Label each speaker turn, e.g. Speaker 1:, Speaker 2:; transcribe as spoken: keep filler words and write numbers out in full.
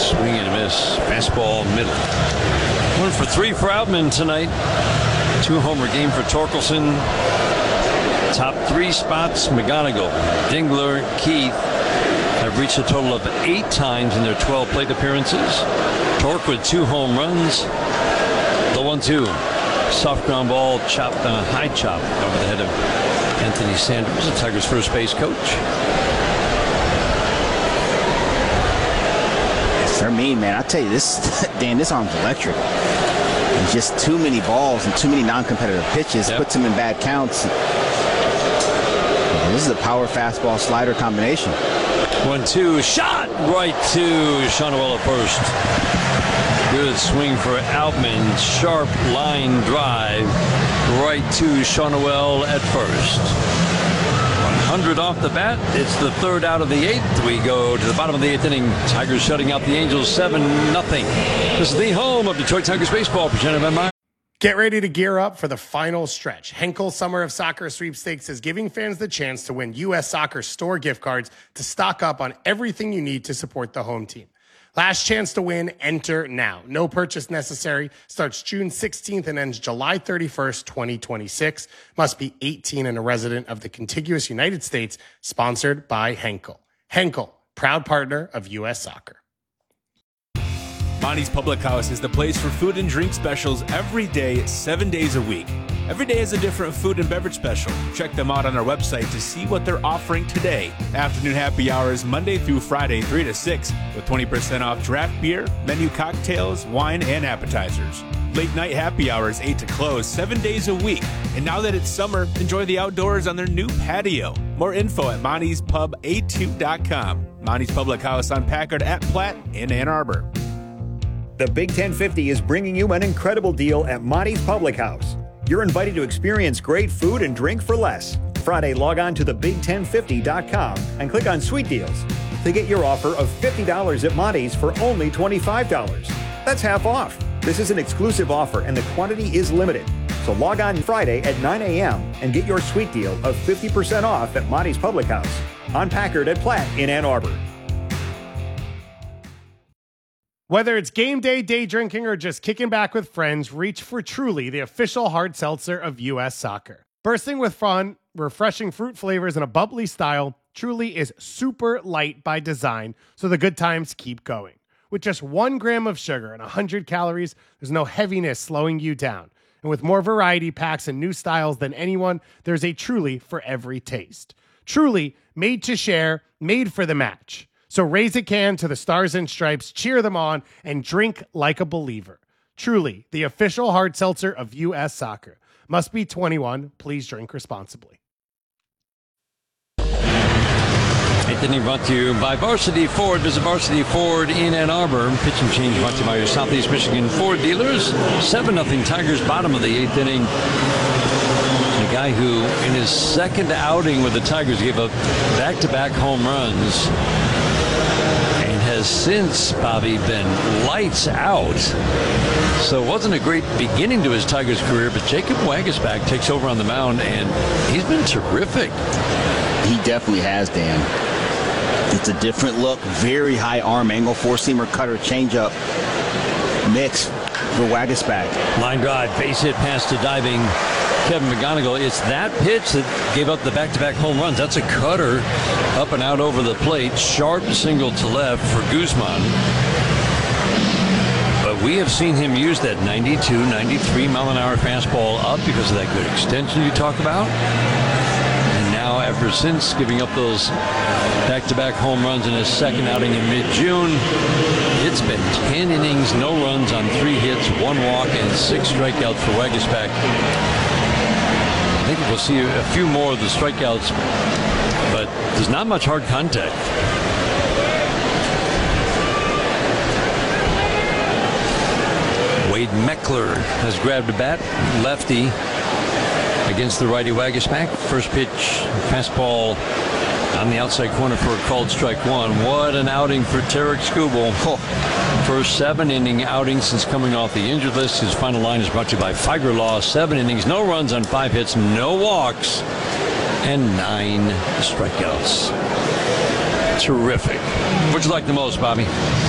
Speaker 1: Swing and a miss. Fastball middle. One for three for Outman tonight. Two-homer game for Torkelson. Top three spots, McGonigal, Dingler, Keith have reached a total of eight times in their twelve plate appearances. Torque with two home runs. The one two. Soft ground ball, chopped, uh, high chop over the head of Anthony Sanders, the Tigers' first base coach.
Speaker 2: For me, man, I tell you, this, Dan, this arm's electric. And just too many balls and too many non-competitive pitches yep. puts him in bad counts. This is a power fastball slider combination.
Speaker 1: One two shot right to Shawnuel at first. Good swing for Outman. Sharp line drive right to Shawnuel at first. one hundred off the bat. It's the third out of the eighth. We go to the bottom of the eighth inning. Tigers shutting out the Angels seven nothing. This is the home of Detroit Tigers baseball, presented by my.
Speaker 3: Get ready to gear up for the final stretch. Henkel Summer of Soccer Sweepstakes is giving fans the chance to win U S Soccer store gift cards to stock up on everything you need to support the home team. Last chance to win, enter now. No purchase necessary. Starts June sixteenth and ends July thirty-first, twenty twenty-six. Must be eighteen and a resident of the contiguous United States. Sponsored by Henkel. Henkel, proud partner of U S Soccer.
Speaker 4: Monty's Public House is the place for food and drink specials every day, seven days a week. Every day is a different food and beverage special. Check them out on our website to see what they're offering today. Afternoon happy hours Monday through Friday, three to six, with twenty percent off draft beer, menu cocktails, wine, and appetizers. Late night happy hours, eight to close, seven days a week. And now that it's summer, enjoy the outdoors on their new patio. More info at monties pub a two dot com. Monty's Public House on Packard at Platte in Ann Arbor.
Speaker 5: The Big ten fifty is bringing you an incredible deal at Monty's Public House. You're invited to experience great food and drink for less. Friday, log on to the big ten fifty dot com and click on Sweet Deals to get your offer of fifty dollars at Monty's for only twenty-five dollars. That's half off. This is an exclusive offer and the quantity is limited. So log on Friday at nine a.m. and get your sweet deal of fifty percent off at Monty's Public House on Packard at Platte in Ann Arbor.
Speaker 3: Whether it's game day, day drinking, or just kicking back with friends, reach for Truly, the official hard seltzer of U S Soccer. Bursting with fun, refreshing fruit flavors, and a bubbly style, Truly is super light by design, so the good times keep going. With just one gram of sugar and one hundred calories, there's no heaviness slowing you down. And with more variety packs and new styles than anyone, there's a Truly for every taste. Truly, made to share, made for the match. So raise a can to the Stars and Stripes, cheer them on, and drink like a believer. Truly, the official hard seltzer of U S Soccer. Must be twenty-one. Please drink responsibly.
Speaker 1: Eighth inning brought to you by Varsity Ford. Visit Varsity Ford in Ann Arbor. Pitch and change brought to you by your Southeast Michigan Ford dealers. seven nothing Tigers, bottom of the eighth inning. A guy who, in his second outing with the Tigers, gave up back-to-back home runs. Has since, Bobby, been lights out. So it wasn't a great beginning to his Tigers career, but Jacob Waguespack takes over on the mound, and he's been terrific.
Speaker 2: He definitely has, Dan. It's a different look, very high arm angle, four-seamer cutter, changeup mix for Waguespack.
Speaker 1: Line drive, base hit pass to diving Kevin McGonigal. It's that pitch that gave up the back-to-back home runs. That's a cutter up and out over the plate. Sharp single to left for Guzman. But we have seen him use that ninety-two, ninety-three mile an hour fastball up because of that good extension you talk about. And now, ever since giving up those back-to-back home runs in his second outing in mid-June, it's been ten innings, no runs on three hits, one walk, and six strikeouts for Waguespack. I think we'll see a few more of the strikeouts, but there's not much hard contact. Wade Meckler has grabbed a bat, lefty, against the righty Waguespack. First pitch, fastball on the outside corner for a called strike one. What an outing for Tarek Skubal. First seven inning outing since coming off the injured list. His final line is brought to you by Figer Law. Seven innings, no runs on five hits, no walks, and nine strikeouts. Terrific. What'd you like the most, Bobby?